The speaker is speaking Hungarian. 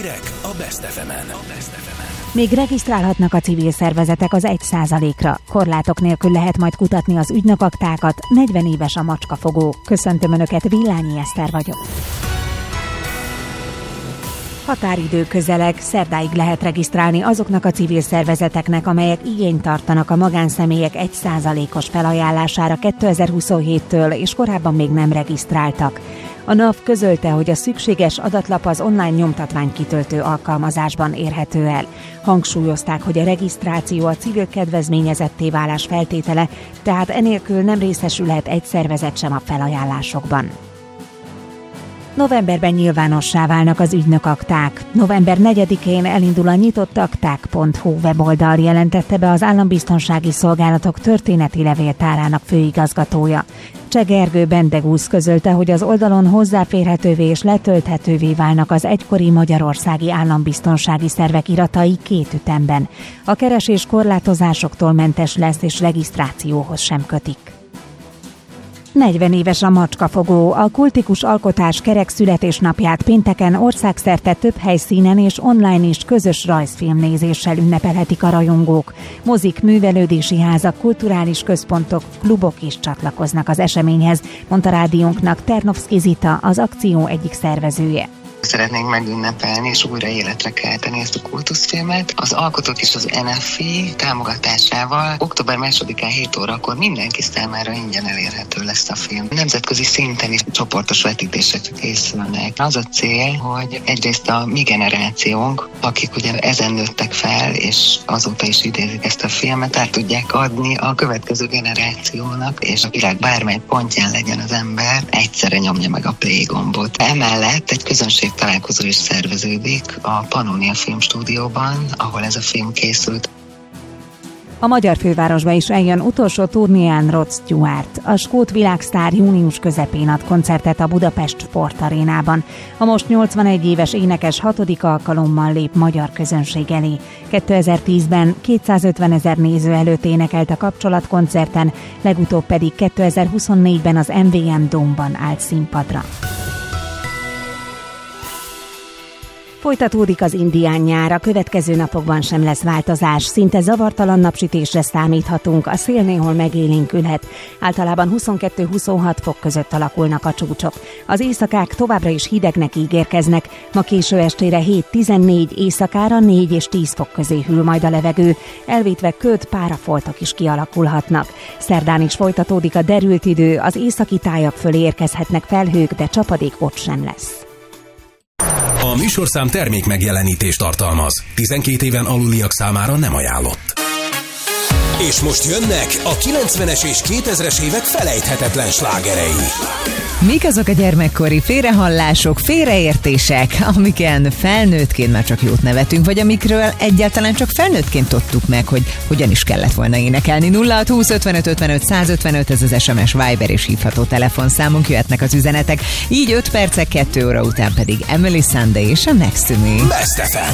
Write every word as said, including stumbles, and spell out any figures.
Hírek a Best ef emen. Még regisztrálhatnak a civil szervezetek az egy százalékra. Korlátok nélkül lehet majd kutatni az ügynökaktákat. negyven éves a macskafogó. Köszöntöm Önöket, Villányi Eszter vagyok. Határidő közeleg, szerdáig lehet regisztrálni azoknak a civil szervezeteknek, amelyek igényt tartanak a magánszemélyek egy százalékos felajánlására kétezer-huszonhéttől, és korábban még nem regisztráltak. A NAV közölte, hogy a szükséges adatlap az online nyomtatványkitöltő alkalmazásban érhető el. Hangsúlyozták, hogy a regisztráció a civil kedvezményezetté válás feltétele, tehát enélkül nem részesülhet egy szervezet sem a felajánlásokban. Novemberben nyilvánossá válnak az ügynökakták. November negyedikén elindul a nyitott akták pont hu weboldal, jelentette be az Állambiztonsági Szolgálatok történeti levéltárának főigazgatója. Cseh Gergő Bendegúz közölte, hogy az oldalon hozzáférhetővé és letölthetővé válnak az egykori magyarországi állambiztonsági szervek iratai két ütemben. A keresés korlátozásoktól mentes lesz és regisztrációhoz sem kötik. negyven éves a macskafogó. A kultikus alkotás kerek születésnapját pénteken országszerte több helyszínen és online is közös rajzfilmnézéssel ünnepelhetik a rajongók. Mozik, művelődési házak, kulturális központok, klubok is csatlakoznak az eseményhez, mondta rádiónknak Ternovszky Zita, az akció egyik szervezője. Szeretnénk megünnepelni és újra életre kelteni ezt a kultuszfilmet. Az alkotók és az en ef i támogatásával október másodikán hét órakor mindenki számára ingyen elérhető lesz a film. Nemzetközi szinten is csoportos vetítések készülnek. Az a cél, hogy egyrészt a mi generációnk, akik ugye ezen nőttek fel, és azóta is idézik ezt a filmet, át tudják adni a következő generációnak, és a világ bármely pontján legyen az ember, egyszerre nyomja meg a play gombot. Emellett egy közönség találkozó is szerveződik a Pannonia Filmstúdióban, ahol ez a film készült. A magyar fővárosba is eljön utolsó turnéján Rod Stewart. A skót világsztár június közepén ad koncertet a Budapest Sportarénában. A most nyolcvanegy éves énekes hatodik alkalommal lép magyar közönség elé. kétezer-tízben kétszázötvenezer néző előtt énekelt a kapcsolatkoncerten, legutóbb pedig kétezer-huszonnégyben az em vé em Dome-ban állt színpadra. Folytatódik az indián nyár, a következő napokban sem lesz változás, szinte zavartalan napsütésre számíthatunk, a szél néhol megélénkülhet. Általában huszonkettő-huszonhat fok között alakulnak a csúcsok. Az éjszakák továbbra is hidegnek ígérkeznek, ma késő estére hét-tizennégy, éjszakára négy és tíz fok közé hűl majd a levegő, elvétve köd, párafoltok is kialakulhatnak. Szerdán is folytatódik a derült idő, az északi tájak fölé érkezhetnek felhők, de csapadék ott sem lesz. A műsorszám termék megjelenítést tartalmaz. tizenkét éven aluliak számára nem ajánlott. És most jönnek a kilencvenes és kétezres évek felejthetetlen slágerei. Mik azok a gyermekkori félrehallások, félreértések, amiken felnőttként már csak jót nevetünk, vagy amikről egyáltalán csak felnőttként tudtuk meg, hogy hogyan is kellett volna énekelni. nulla hat húsz ötvenöt ötvenöt százötvenöt, ez az es em es, Viber és hívható telefonszámunk, jöhetnek az üzenetek. Így öt percek, kettő óra után pedig Emily Sunday és a Next to Me. Best ef em.